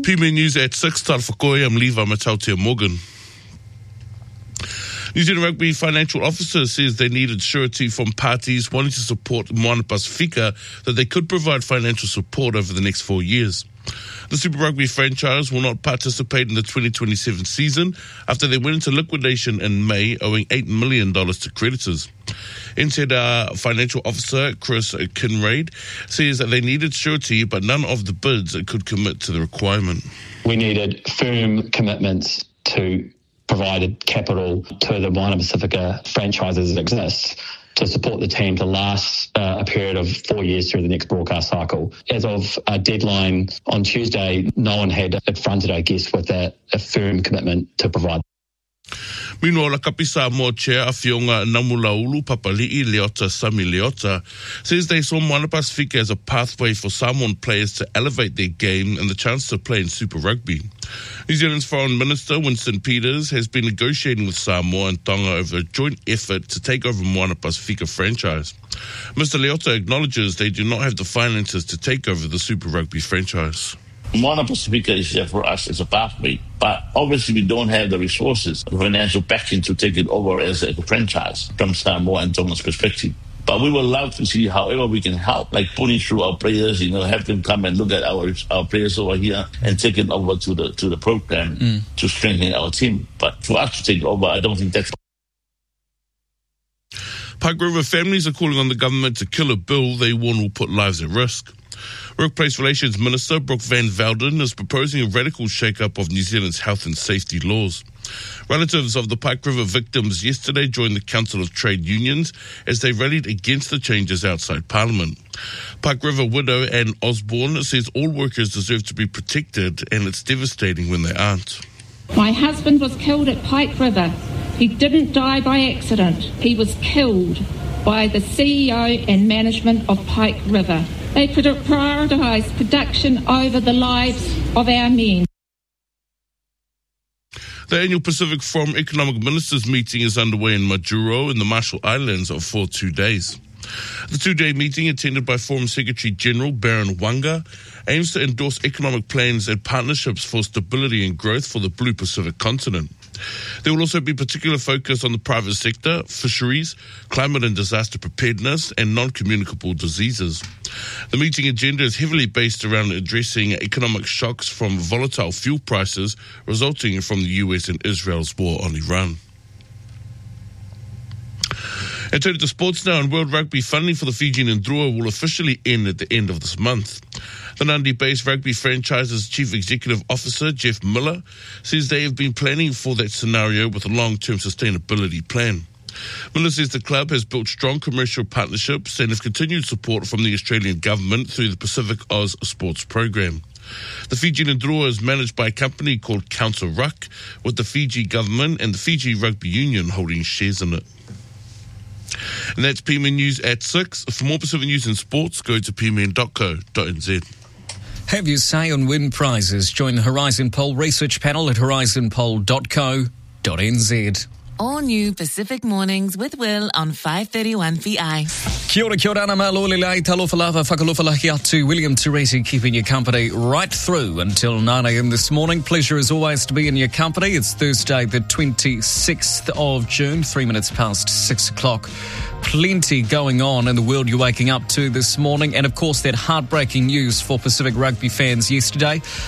PMN News at 6, Tarwhakoi, I'm Levi Matautia Morgan. New Zealand Rugby financial officer says they needed surety from parties wanting to support Moana Pasifika that they could provide financial support over the next 4 years. The Super Rugby franchise will not participate in the 2027 season after they went into liquidation in May, owing $8 million to creditors. NZ financial officer Chris Kinraid says that they needed surety, but none of the bids could commit to the requirement. We needed firm commitments to provide capital to the Moana Pasifika franchise as it exists to support the team to last a period of 4 years through the next broadcast cycle. As of a deadline on Tuesday, no one had it fronted, I guess, with a firm commitment to provide. Meanwhile, Kapi Samoa Chair Awhionga Namulaulu Papali'i Leota Sami Leota says they saw Moana Pasifika as a pathway for Samoan players to elevate their game and the chance to play in Super Rugby. New Zealand's Foreign Minister Winston Peters has been negotiating with Samoa and Tonga over a joint effort to take over Moana Pasifika franchise. Mr. Leota acknowledges they do not have the finances to take over the Super Rugby franchise. Moana Pasifika is there for us as a pathway, but obviously we don't have the resources, the financial backing to take it over as a franchise from Samoa and Tonga's perspective. But we would love to see however we can help, like putting through our players, have them come and look at our players over here and take it over to the program to strengthen our team. But for us to take over, I don't think that's... Pike River families are calling on the government to kill a bill they warn will put lives at risk. Workplace Relations Minister Brooke Van Velden is proposing a radical shake-up of New Zealand's health and safety laws. Relatives of the Pike River victims yesterday joined the Council of Trade Unions as they rallied against the changes outside Parliament. Pike River widow Anne Osborne says all workers deserve to be protected and it's devastating when they aren't. My husband was killed at Pike River. He didn't die by accident. He was killed by the CEO and management of Pike River. They could have prioritised production over the lives of our men. The annual Pacific Forum Economic Ministers meeting is underway in Majuro in the Marshall Islands for 2 days. The two-day meeting, attended by Forum Secretary General Baron Wanga, aims to endorse economic plans and partnerships for stability and growth for the Blue Pacific continent. There will also be particular focus on the private sector, fisheries, climate and disaster preparedness, and non-communicable diseases. The meeting agenda is heavily based around addressing economic shocks from volatile fuel prices resulting from the US and Israel's war on Iran. And turning to sports now, and World Rugby funding for the Fijian Ndrua will officially end at the end of this month. The Nadi-based rugby franchise's Chief Executive Officer, Jeff Miller, says they have been planning for that scenario with a long-term sustainability plan. Miller says the club has built strong commercial partnerships and has continued support from the Australian government through the Pacific Oz Sports Program. The Fijian Ndrua is managed by a company called Council Ruck, with the Fiji government and the Fiji Rugby Union holding shares in it. And that's PMN News at 6. For more Pacific news and sports, go to pmn.co.nz. Have your say on win prizes. Join the Horizon Poll research panel at horizonpoll.co.nz. All new Pacific Mornings with Will on 531 VI. Kia ora, ana malole lai talofa lava whakalofalahi atu. William Teresi keeping you company right through until 9 a.m. this morning. Pleasure as always to be in your company. It's Thursday the 26th of June, 3 minutes past 6 o'clock. Plenty going on in the world you're waking up to this morning. And of course that heartbreaking news for Pacific Rugby fans yesterday.